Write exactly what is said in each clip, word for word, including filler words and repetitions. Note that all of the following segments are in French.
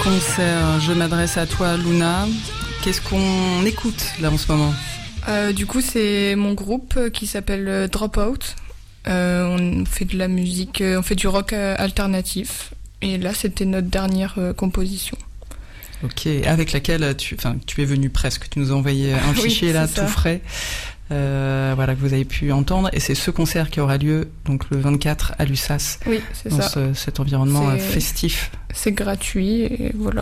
concert. Je m'adresse à toi, Luna. Qu'est-ce qu'on écoute là en ce moment ? euh, Du coup, c'est mon groupe qui s'appelle Dropout. Euh, on fait de la musique, on fait du rock alternatif. Et là, c'était notre dernière euh, composition. Ok, avec laquelle tu, enfin, tu es venu presque. Tu nous as envoyé un oui, fichier là, ça. tout frais. Euh, voilà, que vous avez pu entendre, et c'est ce concert qui aura lieu donc le vingt-quatre à l'U S A S. Oui, c'est dans ça. Ce, cet environnement c'est, festif. C'est gratuit et voilà.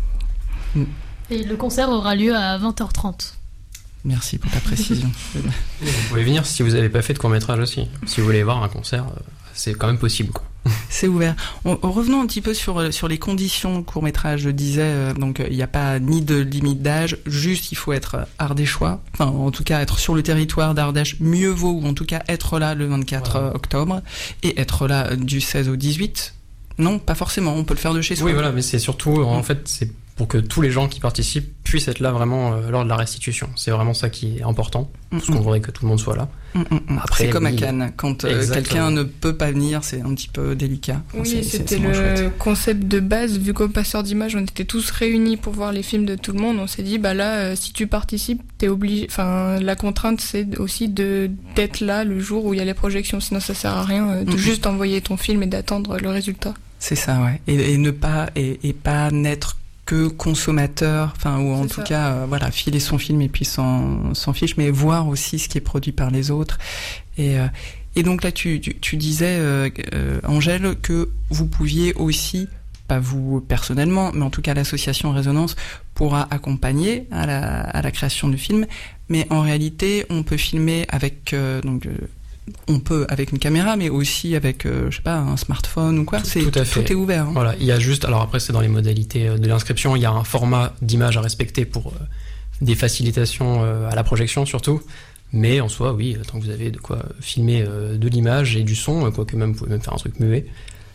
Mm. Et le concert aura lieu à vingt heures trente. Merci pour ta précision. Vous pouvez venir si vous n'avez pas fait de court-métrage aussi. Si vous voulez voir un concert, c'est quand même possible, quoi. C'est ouvert. On, revenons un petit peu sur, sur les conditions court-métrage. Je disais, euh, donc il n'y a pas ni de limite d'âge, juste il faut être ardéchois, enfin en tout cas être sur le territoire d'Ardèche, mieux vaut, ou en tout cas être là le vingt-quatre voilà. octobre, et être là du seize au dix-huit. Non, pas forcément, on peut le faire de chez soi. Oui, voilà, mais c'est surtout, en mmh. fait, c'est pour que tous les gens qui participent puissent être là vraiment euh, lors de la restitution. C'est vraiment ça qui est important, mmh. parce qu'on voudrait que tout le monde soit là. Mmh. Après, c'est comme à Cannes, quand euh, quelqu'un ne peut pas venir, c'est un petit peu délicat. Oui, c'est, c'était c'est, c'est le chouette. Concept de base, vu qu'au Passeur d'images, on était tous réunis pour voir les films de tout le monde, on s'est dit, bah là, euh, si tu participes, t'es obligé, enfin, la contrainte, c'est aussi de, d'être là le jour où il y a les projections, sinon ça sert à rien euh, de mmh. juste envoyer ton film et d'attendre le résultat. C'est ça, ouais. Et, et ne pas, et, et pas n'être que consommateur, enfin, ou en c'est tout ça. cas, euh, voilà, filer son film et puis s'en, s'en fiche, mais voir aussi ce qui est produit par les autres. Et, euh, et donc là, tu, tu, tu disais, euh, euh, Angèle, que vous pouviez aussi, pas vous personnellement, mais en tout cas l'association Résonance pourra accompagner à la, à la création du film, mais en réalité, on peut filmer avec, euh, donc, euh, on peut avec une caméra, mais aussi avec, euh, je sais pas, un smartphone ou quoi. Tout, c'est, tout à fait. Tout est ouvert. Hein. Voilà, il y a juste, alors après c'est dans les modalités de l'inscription, il y a un format d'image à respecter pour euh, des facilitations euh, à la projection surtout. Mais en soi, oui, tant que vous avez de quoi filmer euh, de l'image et du son, quoique même vous pouvez même faire un truc muet.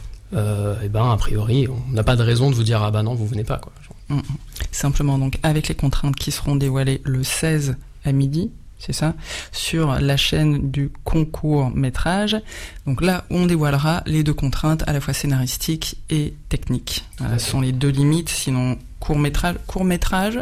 Euh, et ben a priori, on n'a pas de raison de vous dire ah bah non, vous venez pas quoi. Mmh. Simplement donc avec les contraintes qui seront dévoilées le seize à midi. C'est ça, sur la chaîne du concours métrage. Donc là, on dévoilera les deux contraintes, à la fois scénaristiques et techniques. Voilà, ce sont les deux limites. Sinon, court métrage, court métrage,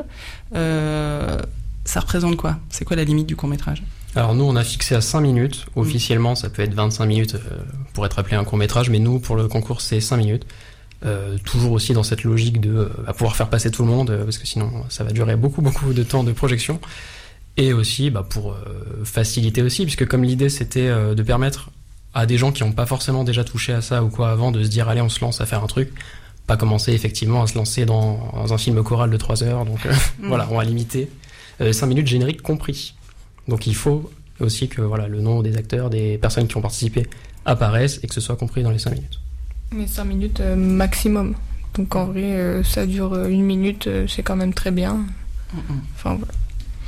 euh, ça représente quoi ? C'est quoi la limite du court métrage ? Alors nous, on a fixé à cinq minutes. Officiellement, ça peut être vingt-cinq minutes euh, pour être appelé un court métrage, mais nous, pour le concours, c'est cinq minutes. Euh, toujours aussi dans cette logique de euh, à pouvoir faire passer tout le monde, euh, parce que sinon, ça va durer beaucoup, beaucoup de temps de projection. Et aussi bah, pour euh, faciliter aussi, puisque comme l'idée c'était euh, de permettre à des gens qui n'ont pas forcément déjà touché à ça ou quoi avant de se dire allez on se lance à faire un truc, pas commencer effectivement à se lancer dans, dans un film choral de trois heures, donc euh, mmh. voilà, on va limiter euh, cinq minutes génériques compris. Donc il faut aussi que voilà, le nom des acteurs, des personnes qui ont participé apparaissent et que ce soit compris dans les cinq minutes. Mais cinq minutes euh, maximum, donc en vrai euh, ça dure une minute, euh, c'est quand même très bien. Mmh. Enfin voilà.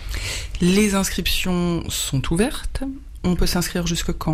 Les inscriptions sont ouvertes. On peut s'inscrire jusque quand ?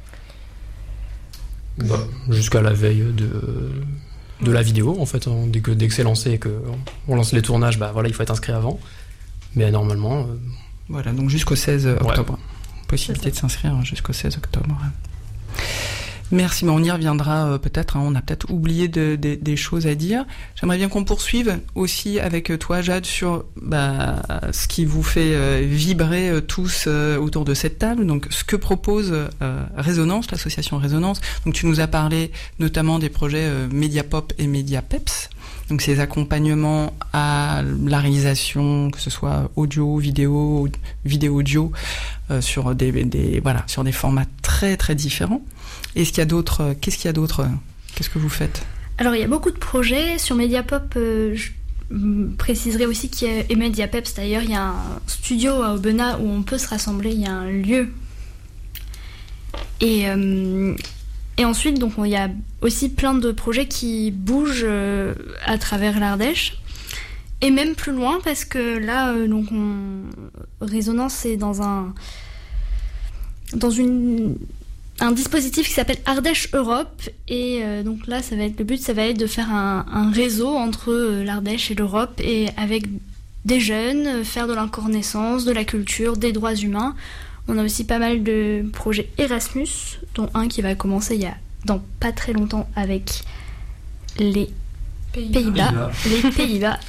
Bah, jusqu'à la veille de, de la vidéo, en fait. Hein, dès, que, dès que c'est lancé et qu'on lance les tournages, bah, voilà, il faut être inscrit avant. Mais normalement... Euh... Voilà, donc jusqu'au seize octobre. Ouais. Possibilité de s'inscrire jusqu'au seize octobre. Merci, mais on y reviendra euh, peut-être, hein, on a peut-être oublié de, de, des choses à dire. J'aimerais bien qu'on poursuive aussi avec toi, Jade, sur bah, ce qui vous fait euh, vibrer euh, tous euh, autour de cette table, donc ce que propose euh, Résonance, l'association Résonance. Donc tu nous as parlé notamment des projets euh, Mediapop et Mediapeps, donc ces accompagnements à la réalisation, que ce soit audio, vidéo, vidéo audio, euh, sur des, des, voilà, sur des formats très très différents. Est-ce qu'il y a d'autres, qu'est-ce qu'il y a d'autre ? Qu'est-ce que vous faites ? Alors il y a beaucoup de projets sur Mediapop. Euh, je préciserai aussi qu'il y a et Mediapeps d'ailleurs. Il y a un studio à Aubenas où on peut se rassembler. Il y a un lieu. Et euh, et ensuite donc il y a aussi plein de projets qui bougent euh, à travers l'Ardèche et même plus loin parce que là euh, donc on, Résonance c'est dans un dans une un dispositif qui s'appelle Ardèche Europe et euh, donc là ça va être le but ça va être de faire un, un réseau entre euh, l'Ardèche et l'Europe et avec des jeunes euh, faire de la reconnaissance, de la culture, des droits humains. On a aussi pas mal de projets Erasmus, dont un qui va commencer il y a dans pas très longtemps avec les Pays-Bas. Pays-Bas. Les Pays-Bas.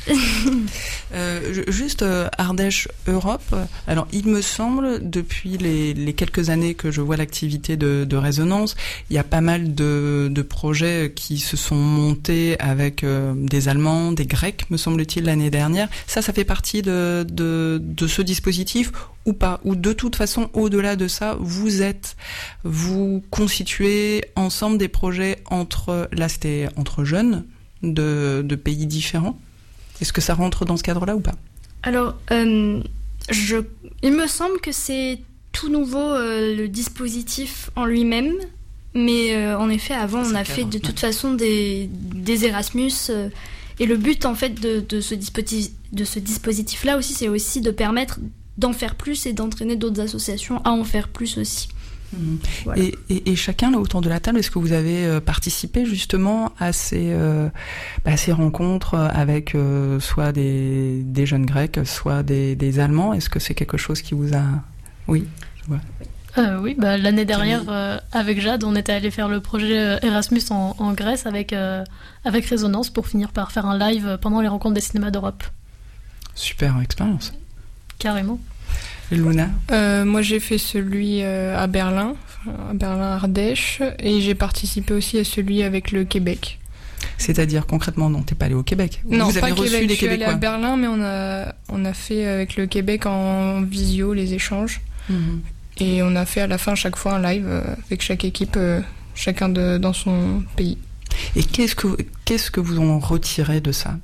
euh, juste euh, Ardèche Europe. Alors, il me semble, depuis les, les quelques années que je vois l'activité de, de Résonance, il y a pas mal de, de projets qui se sont montés avec euh, des Allemands, des Grecs, me semble-t-il, l'année dernière. Ça, ça fait partie de, de, de ce dispositif ou pas? Ou de toute façon, au-delà de ça, vous êtes, vous constituez ensemble des projets entre, là, c'était entre jeunes, De, de pays différents. Est-ce que ça rentre dans ce cadre-là ou pas? Alors, euh, je, il me semble que c'est tout nouveau euh, le dispositif en lui-même, mais euh, en effet, avant, on a fait de toute façon des, des Erasmus, euh, et le but en fait de, de ce dispositif, de ce dispositif-là aussi, c'est aussi de permettre d'en faire plus et d'entraîner d'autres associations à en faire plus aussi. Mmh. Voilà. Et, et, et chacun là autour de la table, est-ce que vous avez euh, participé justement à ces, euh, bah, ces rencontres avec euh, soit des, des jeunes Grecs, soit des, des Allemands? Est-ce que c'est quelque chose qui vous a... Oui, je vois. Euh, oui, bah, l'année dernière, euh, avec Jade, on était allé faire le projet Erasmus en, en Grèce avec, euh, avec Résonance pour finir par faire un live pendant les rencontres des cinémas d'Europe. Super expérience. Carrément. Et Luna? euh, Moi, j'ai fait celui euh, à Berlin, à Berlin-Ardèche, et j'ai participé aussi à celui avec le Québec. C'est-à-dire concrètement, non, t'es pas allé au Québec? Non, vous avez pas reçu Québec. les Je suis allée Québécois? à Berlin, mais on a on a fait avec le Québec en visio les échanges, mmh. et on a fait à la fin chaque fois un live avec chaque équipe, euh, chacun de, dans son pays. Et qu'est-ce que qu'est-ce que vous en retirez de ça?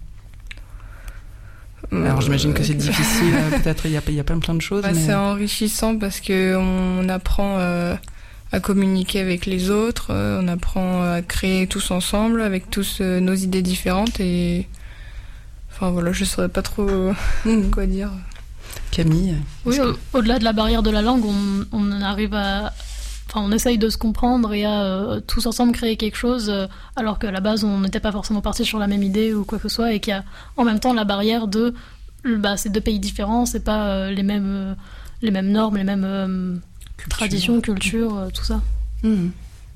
Alors j'imagine que c'est difficile, peut-être il y a, il y a plein plein de choses. Bah, mais... C'est enrichissant parce qu'on apprend euh, à communiquer avec les autres, euh, on apprend à créer tous ensemble avec tous euh, nos idées différentes et enfin voilà, je saurais pas trop mmh. quoi dire. Camille? Oui, au- au-delà de la barrière de la langue, on, on arrive à... Enfin, on essaye de se comprendre et à euh, tous ensemble créer quelque chose, euh, alors qu'à la base, on n'était pas forcément partis sur la même idée ou quoi que ce soit, et qu'il y a en même temps la barrière de bah, c'est deux pays différents, c'est pas euh, les, mêmes, euh, les mêmes normes, les mêmes euh, Culture. traditions, cultures, euh, tout ça. Mmh.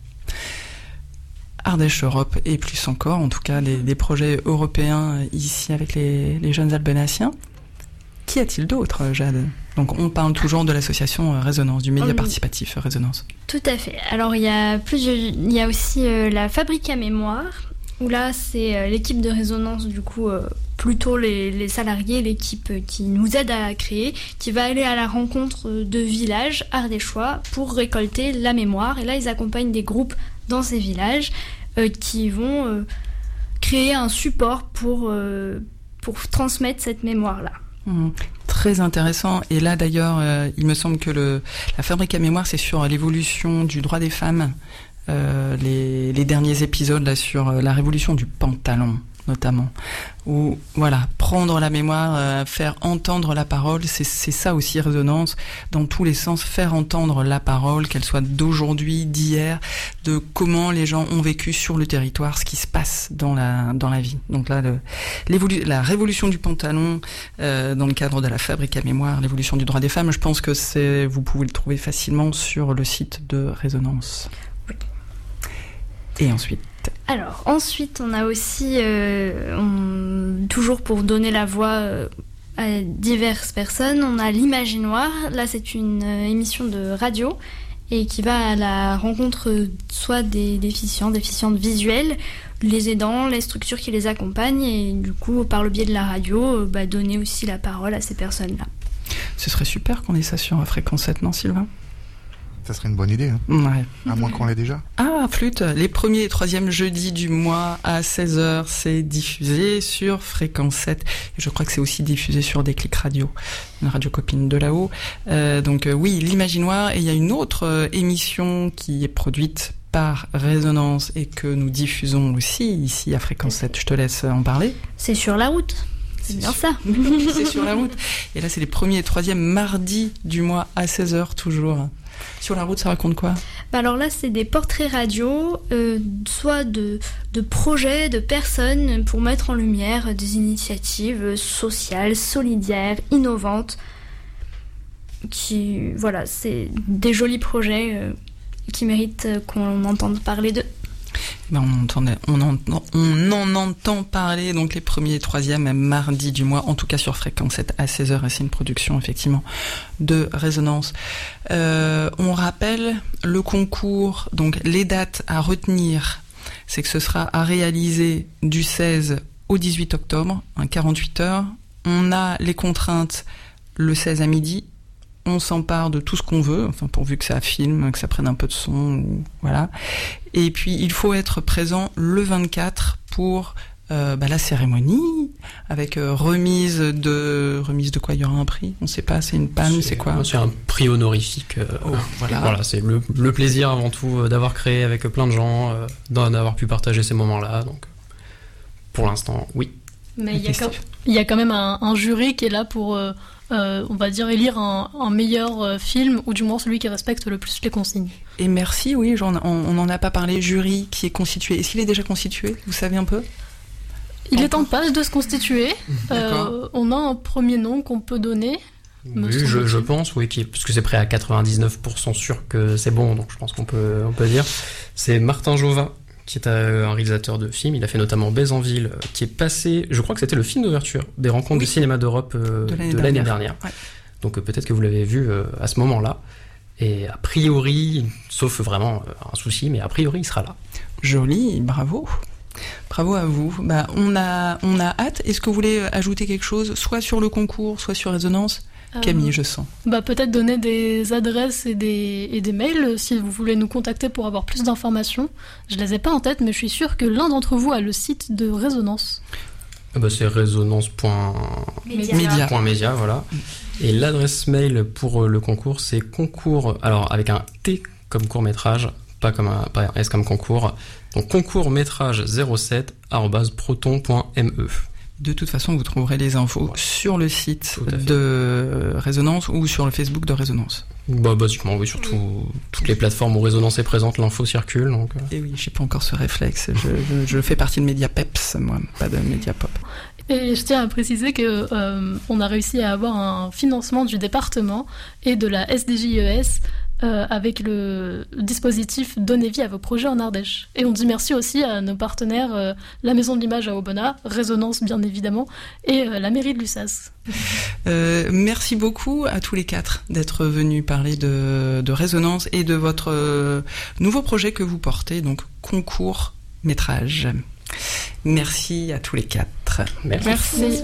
Ardèche Europe et plus encore, en tout cas, les, les projets européens ici avec les, les jeunes Albenaciens. Qu'y a-t-il d'autre, Jade? Donc on parle toujours de l'association Résonance, du média participatif Résonance. Tout à fait. Alors il y a plusieurs, il y a aussi euh, la Fabrique à mémoire, où là c'est euh, l'équipe de Résonance, du coup euh, plutôt les, les salariés, l'équipe qui nous aide à créer, qui va aller à la rencontre de villages ardéchois pour récolter la mémoire. Et là ils accompagnent des groupes dans ces villages euh, qui vont euh, créer un support pour, euh, pour transmettre cette mémoire-là. Mmh. Très intéressant. Et là, d'ailleurs, euh, il me semble que le, la Fabrique à mémoire, c'est sur l'évolution du droit des femmes. Euh, les, les derniers épisodes là sur la révolution du pantalon, notamment. Où, voilà, prendre la mémoire, euh, faire entendre la parole, c'est, c'est ça aussi Résonance, dans tous les sens, faire entendre la parole, qu'elle soit d'aujourd'hui, d'hier, de comment les gens ont vécu sur le territoire, ce qui se passe dans la, dans la vie. Donc là, le, l'évolu- la révolution du pantalon, euh, dans le cadre de la Fabrique à mémoire, l'évolution du droit des femmes, je pense que c'est, vous pouvez le trouver facilement sur le site de Résonance. Oui. Et ensuite Alors, ensuite, on a aussi, euh, on, toujours pour donner la voix euh, à diverses personnes, on a l'Imaginoire. Là, c'est une euh, émission de radio et qui va à la rencontre euh, soit des déficients, déficientes visuelles, les aidants, les structures qui les accompagnent et du coup, par le biais de la radio, euh, bah, donner aussi la parole à ces personnes-là. Ce serait super qu'on ait ça sur Fréquence sept, non, Sylvain? Ça serait une bonne idée, hein. Ouais. À moins qu'on l'ait déjà. Ah, flûte, les premiers et troisièmes jeudis du mois à seize heures, c'est diffusé sur Fréquence sept. Et je crois que c'est aussi diffusé sur Déclic Radio, une radio copine de là-haut. Euh, donc euh, oui, l'Imaginoire. Et il y a une autre euh, émission qui est produite par Résonance et que nous diffusons aussi ici à Fréquence sept. Je te laisse en parler. C'est sur la route. C'est, c'est bien sur... ça. C'est sur la route. Et là, c'est les premiers et troisièmes mardis du mois à seize heures toujours. Sur la route, ça raconte quoi? Bah alors là, c'est des portraits radio, euh, soit de, de projets, de personnes pour mettre en lumière des initiatives sociales, solidaires, innovantes. Qui, voilà, c'est des jolis projets euh, qui méritent qu'on entende parler d'eux. Ben on, entendait, on, en, on en entend parler, donc les premiers et troisièmes mardis du mois, en tout cas sur Fréquence sept à seize heures, et c'est une production effectivement de Résonance. Euh, on rappelle le concours, donc les dates à retenir, c'est que ce sera à réaliser du seize au dix-huit octobre, hein, quarante-huit heures. On a les contraintes le seize à midi. On s'empare de tout ce qu'on veut, enfin pourvu que ça filme, que ça prenne un peu de son, ou, voilà. Et puis il faut être présent le vingt-quatre pour euh, bah, la cérémonie, avec euh, remise de remise de quoi, il y aura un prix, on sait pas, c'est une panne, c'est, c'est quoi C'est un prix honorifique. Euh, oh, voilà. voilà, c'est le, le plaisir avant tout euh, d'avoir créé avec plein de gens, euh, d'avoir pu partager ces moments-là. Donc pour l'instant, oui. Mais il y, y a quand même un, un jury qui est là pour euh, Euh, on va dire élire un, un meilleur euh, film, ou du moins celui qui respecte le plus les consignes. Et merci, oui, on n'en a pas parlé, jury qui est constitué. Est-ce qu'il est déjà constitué, vous savez un peu? Il est en passe de se constituer. Euh, on a un premier nom qu'on peut donner. Oui, je, je pense, oui, qui, parce que c'est prêt à quatre-vingt-dix-neuf pour cent sûr que c'est bon, donc je pense qu'on peut, on peut dire. C'est Martin Jova, qui est un réalisateur de films. Il a fait notamment Bézanville, qui est passé, je crois que c'était le film d'ouverture des rencontres oui. du cinéma d'Europe euh, de l'année, de l'année dernière. dernière. Ouais. Donc euh, peut-être que vous l'avez vu euh, à ce moment-là. Et a priori, sauf vraiment euh, un souci, mais a priori, il sera là. Joli, bravo. Bravo à vous. Bah, on a, on a hâte. Est-ce que vous voulez ajouter quelque chose, soit sur le concours, soit sur Résonance ? Camille, je sens. Bah, peut-être donner des adresses et des, et des mails si vous voulez nous contacter pour avoir plus d'informations. Je les ai pas en tête, mais je suis sûre que l'un d'entre vous a le site de Résonance. Bah, c'est résonance point média, voilà. Et l'adresse mail pour le concours, c'est concours, alors avec un T comme court-métrage, pas comme un, pas un S comme concours. Donc concours-métrage zéro sept arobase proton point me. De toute façon, vous trouverez les infos ouais. sur le site de Résonance ou sur le Facebook de Résonance. Bah, basiquement, oui, surtout oui. toutes les plateformes où Résonance est présente, l'info circule. Donc... Et oui, j'ai pas encore ce réflexe. Je, je, je fais partie de Mediapeps, moi, pas de Mediapop. Et je tiens à préciser que euh, on a réussi à avoir un financement du département et de la S D J E S euh, avec le dispositif Donnez vie à vos projets en Ardèche. Et on dit merci aussi à nos partenaires, euh, la Maison de l'Image à Aubenas, Résonance bien évidemment, et euh, la mairie de Lussas. Euh, merci beaucoup à tous les quatre d'être venus parler de, de Résonance et de votre euh, nouveau projet que vous portez, donc concours métrage. Merci à tous les quatre. Merci. Merci.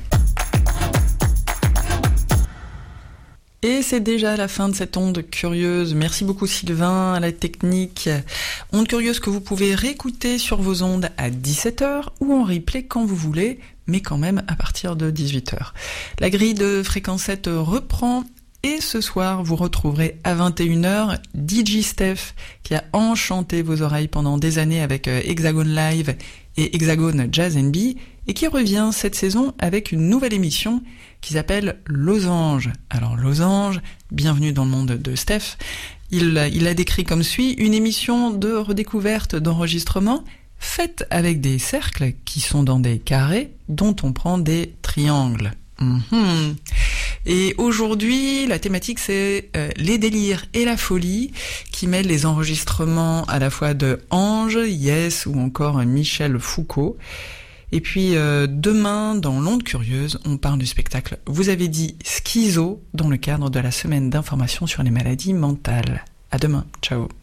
Et c'est déjà la fin de cette onde curieuse. Merci beaucoup Sylvain à la technique. Onde curieuse que vous pouvez réécouter sur vos ondes à dix-sept heures ou en replay quand vous voulez, mais quand même à partir de dix-huit heures. La grille de Fréquence sept reprend. Et ce soir, vous retrouverez à vingt et une heures D J Steph, qui a enchanté vos oreilles pendant des années avec Hexagone Live et Hexagone Jazz and Bee, et qui revient cette saison avec une nouvelle émission qui s'appelle Losange. Alors Losange, bienvenue dans le monde de Steph. Il, il l'a décrit comme suit, une émission de redécouverte d'enregistrement faite avec des cercles qui sont dans des carrés dont on prend des triangles. Mmh. Et aujourd'hui, la thématique c'est euh, les délires et la folie, qui mêlent les enregistrements à la fois de Ange, Yes ou encore Michel Foucault. Et puis euh, demain, dans l'onde curieuse, on parle du spectacle Vous avez dit Schizo dans le cadre de la semaine d'information sur les maladies mentales. À demain, ciao.